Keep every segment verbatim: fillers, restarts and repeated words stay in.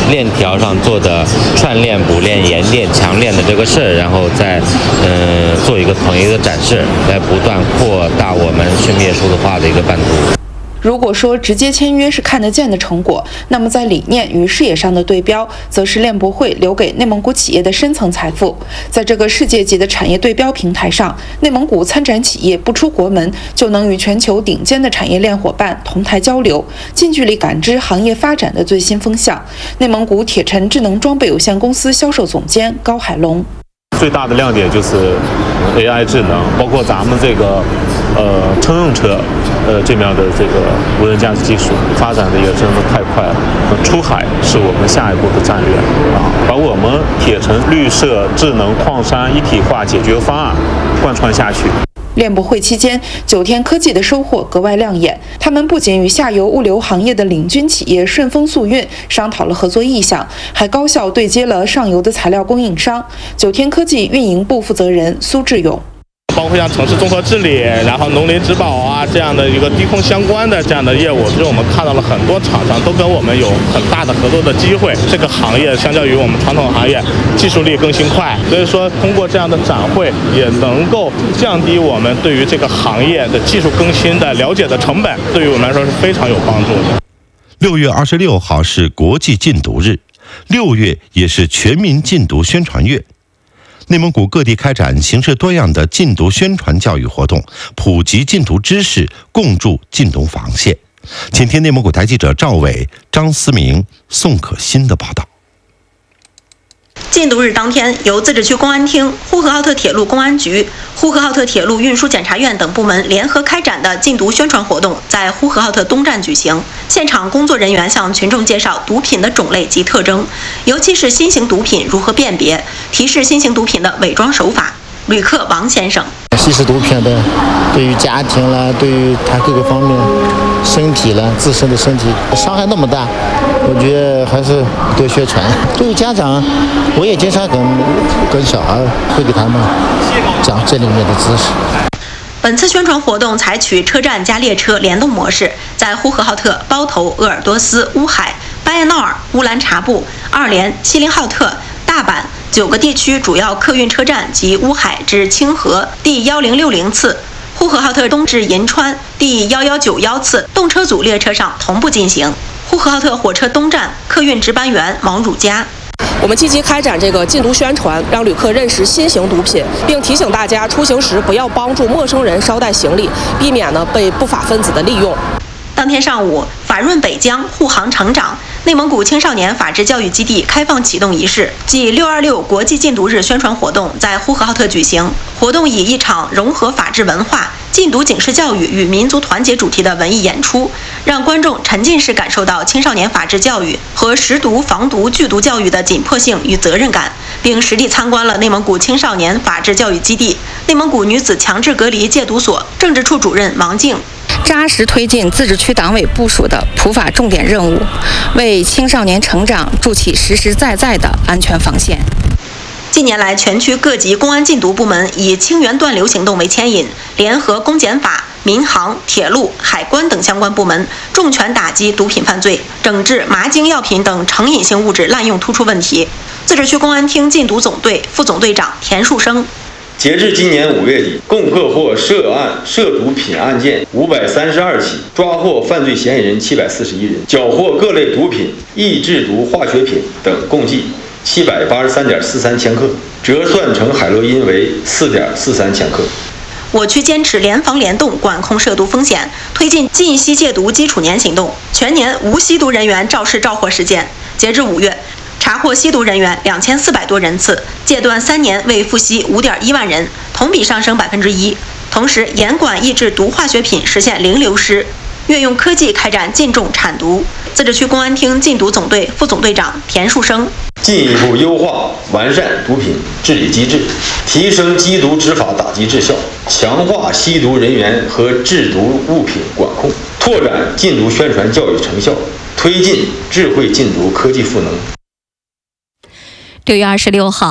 链条上做的串链、补链、延链、强链的这个事儿，然后再嗯、呃、做一个统一的展示，来不断扩大我们生命数字化的一个版图。 如果说直接签约是看得见的成果，那么在理念与视野上的对标，则是链博会留给内蒙古企业的深层财富。在这个世界级的产业对标平台上，内蒙古参展企业不出国门，就能与全球顶尖的产业链伙伴同台交流，近距离感知行业发展的最新风向。内蒙古铁尘智能装备有限公司销售总监高海龙： 最大的亮点就是 A I 智能，包括咱们这个呃乘用车呃这面的这个无人驾驶技术发展的也真的太快了。出海是我们下一步的战略啊，把我们铁尘绿色智能矿山一体化解决方案贯穿下去。 链博会期间，九天科技的收获格外亮眼。他们不仅与下游物流行业的领军企业顺丰速运商讨了合作意向，还高效对接了上游的材料供应商。九天科技运营部负责人苏志勇： 包括像城市综合治理，然后农林植保啊这样的一个低空相关的这样的业务，其实我们看到了很多厂商都跟我们有很大的合作的机会。这个行业相较于我们传统行业，技术力更新快，所以说通过这样的展会，也能够降低我们对于这个行业的技术更新的了解的成本，对于我们来说是非常有帮助的。 六月二十六号是国际禁毒日，六月也是全民禁毒宣传月。内蒙古各地开展形式多样的禁毒宣传教育活动，普及禁毒知识，共筑禁毒防线。请听内蒙古台记者赵伟、张思明、宋可欣的报道。 禁毒日当天，由自治区公安厅、呼和浩特铁路公安局、呼和浩特铁路运输检察院等部门联合开展的禁毒宣传活动在呼和浩特东站举行。现场工作人员向群众介绍毒品的种类及特征，尤其是新型毒品如何辨别，提示新型毒品的伪装手法。旅客王先生： 吸食毒品的，对于家庭了，对于他各个方面身体了，自身的身体伤害那么大，我觉得还是多宣传。对于家长，我也经常跟跟小孩会给他们讲这里面的知识。 本次宣传活动采取车站加列车联动模式，在呼和浩特、包头、鄂尔多斯、乌海、巴彦淖尔、乌兰察布、二连、锡林浩特、大阪九个地区主要客运车站及乌海至清河第一零六零次、呼和浩特东至银川第一一九一次动车组列车上同步进行。呼和浩特火车东站客运值班员毛汝佳： 我们积极开展这个禁毒宣传，让旅客认识新型毒品，并提醒大家出行时不要帮助陌生人捎带行李，避免呢被不法分子的利用。 当天上午，法润北疆护航成长内蒙古青少年法治教育基地开放启动仪式暨六二六国际禁毒日宣传活动在呼和浩特举行。活动以一场融合法治文化、禁毒警示教育与民族团结主题的文艺演出，让观众沉浸式感受到青少年法治教育和识毒、防毒、拒毒教育的紧迫性与责任感，并实地参观了内蒙古青少年法治教育基地、内蒙古女子强制隔离戒毒所政治处主任王静。 扎实推进自治区党委部署的普法重点任务，为青少年成长筑起实实在在的安全防线。 近年来，全区各级公安禁毒部门以清源断流行动为牵引，联合公检法、民航、铁路、海关等相关部门，重拳打击毒品犯罪，整治麻精药品等成瘾性物质滥用突出问题。自治区公安厅禁毒总队副总队长田树生： 截至今年五月底，共破获涉案涉毒品案件五百三十二起，抓获犯罪嫌疑人七百四十一人，缴获各类毒品、易制毒化学品等共计七百八十三点四三千克，折算成海洛因为四点四三千克。 我区坚持联防联动管控涉毒风险，推进禁吸戒毒基础年行动，全年无吸毒人员肇事肇获事件。截至五月，查获吸毒人员两千四百多人次，戒断三年未复吸五点一万人，同比上升百分之一。同时，严管抑制毒化学品，实现零流失，运用科技开展禁种产毒。自治区公安厅禁毒总队副总队长田树生： 进一步优化完善毒品治理机制，提升缉毒执法打击质效，强化吸毒人员和制毒物品管控，拓展禁毒宣传教育成效，推进智慧禁毒科技赋能。 六月二十六号，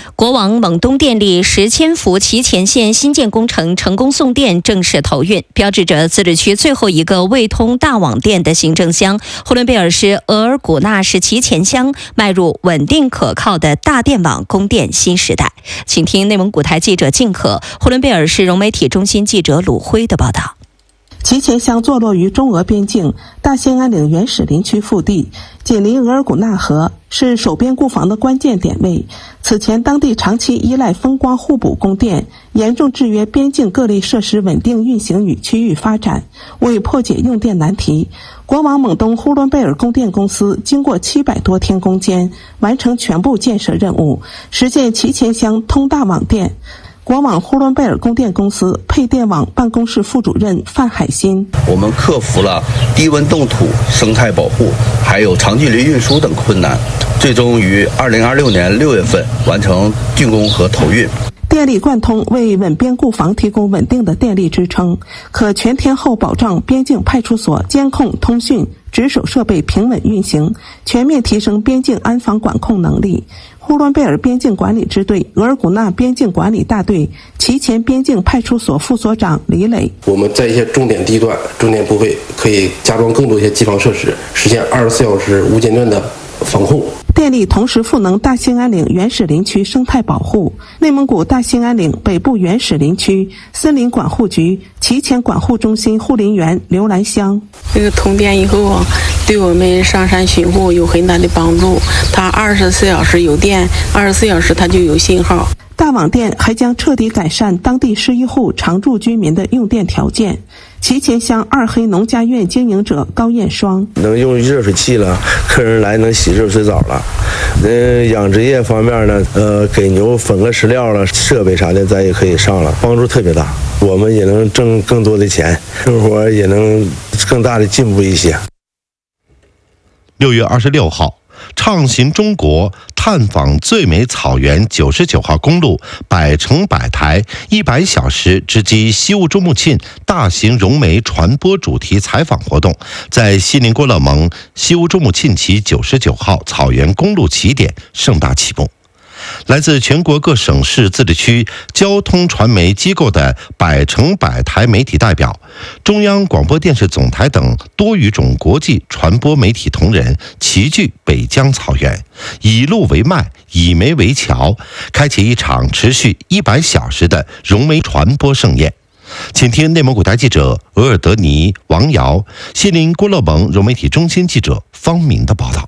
国网蒙东电力十千伏祁前线新建工程成功送电，正式投运，标志着自治区最后一个未通大网电的行政乡呼伦贝尔市额尔古纳市祁前乡迈入稳定可靠的大电网供电新时代。请听内蒙古台记者静可、呼伦贝尔市融媒体中心记者鲁辉的报道。 祁前乡坐落于中俄边境大兴安岭原始林区腹地，紧邻额尔古纳河，是守边固防的关键点位。此前当地长期依赖风光互补供电，严重制约边境各类设施稳定运行与区域发展。为破解用电难题，国网蒙东呼伦贝尔供电公司经过七百多天攻坚，完成全部建设任务，实现祁前乡通大网电。国网呼伦贝尔供电公司配电网办公室副主任范海新： 我们克服了低温冻土、生态保护，还有长距离运输等困难，最终于二零二六年六月份完成竣工和投运。 电力贯通为稳边固防提供稳定的电力支撑，可全天候保障边境派出所监控、通讯、值守设备平稳运行，全面提升边境安防管控能力。呼伦贝尔边境管理支队额尔古纳边境管理大队祁前边境派出所副所长李磊： 我们在一些重点地段、重点部位可以加装更多一些机房设施，实现二十四小时无间断的防控。 电力同时赋能大兴安岭原始林区生态保护。内蒙古大兴安岭北部原始林区森林管护局祁前管护中心护林员刘兰香： 这个通电以后啊，对我们上山巡护有很大的帮助。它二十四小时有电，二十四小时它就有信号。 大网电还将彻底改善当地十一户常住居民的用电条件。祁前乡二黑农家院经营者高艳双： 能用热水器了，客人来能洗热水澡了。嗯，养殖业方面呢，呃，给牛粉个饲料了，设备啥的咱也可以上了，帮助特别大。我们也能挣更多的钱，生活也能更大的进步一些。 六月二十六号。畅行中国探访最美草原九十九号公路百城百台一百小时直击西乌珠穆沁大型融媒传播主题采访活动在锡林郭勒盟西乌珠穆沁旗九十九号草原公路起点盛大启幕。来自全国各省市自治区交通传媒机构的百城百台媒体代表，中央广播电视总台等多语种国际传播媒体同仁齐聚北疆草原，以路为脉，以媒为桥，开启一场持续一百小时的融媒传播盛宴。请听内蒙古台记者额尔德尼、王瑶、锡林郭勒盟融媒体中心记者方明的报道。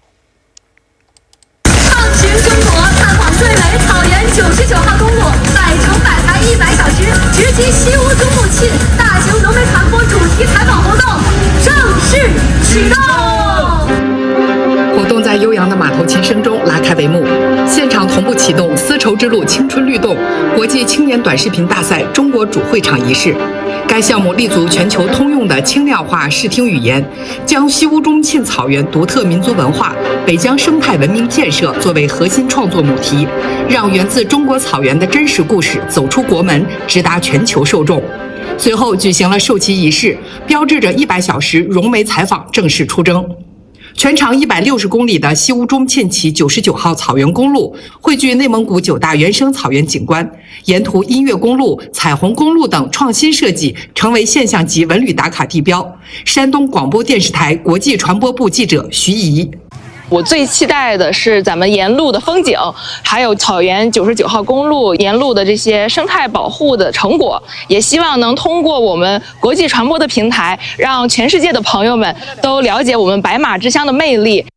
畅行中国，探访最美草原九十九号公路，百城百台一百小时，直击西乌珠穆沁大型融媒传播主题采访活动正式启动。 活动在悠扬的马头琴声中拉开帷幕，现场同步启动丝绸之路青春律动国际青年短视频大赛中国主会场仪式。该项目立足全球通用的轻量化视听语言，将西乌珠穆沁草原独特民族文化、北疆生态文明建设作为核心创作母题，让源自中国草原的真实故事走出国门，直达全球受众。随后举行了授旗仪式，标志着一百小时融媒采访正式出征。全长一百六十公里的西乌珠穆沁旗九十九号草原公路汇聚内蒙古九大原生草原景观，沿途音乐公路、彩虹公路等创新设计成为现象级文旅打卡地标。山东广播电视台国际传播部记者徐怡： 我最期待的是咱们沿路的风景，还有草原九十九号公路沿路的这些生态保护的成果，也希望能通过我们国际传播的平台，让全世界的朋友们都了解我们白马之乡的魅力。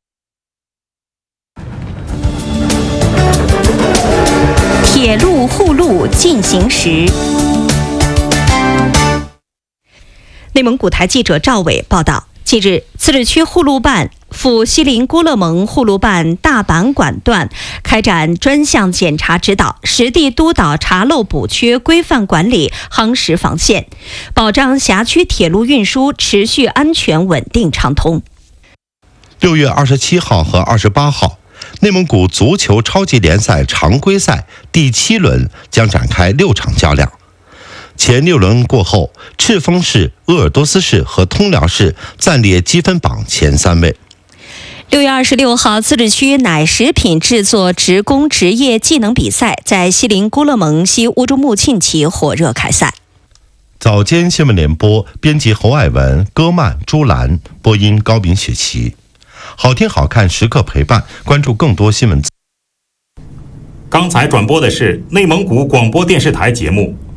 铁路护路进行时。内蒙古台记者赵伟报道，近日，自治区护路办赴锡林郭勒盟护路办大板管段开展专项检查指导，实地督导查漏补缺、规范管理、夯实防线，保障辖区铁路运输持续安全稳定畅通。 六月二十七号和二十八号，内蒙古足球超级联赛常规赛第七轮将展开六场较量。前六轮过后，赤峰市、鄂尔多斯市和通辽市暂列积分榜前三位。 六月二十六号，自治区奶食品制作职工职业技能比赛在西邻姑勒盟西乌珠穆沁旗火热开赛。 早间新闻联播，编辑侯爱文、戈曼、朱兰，播音高敏、雪琪。好听好看，时刻陪伴，关注更多新闻。 刚才转播的是内蒙古广播电视台节目。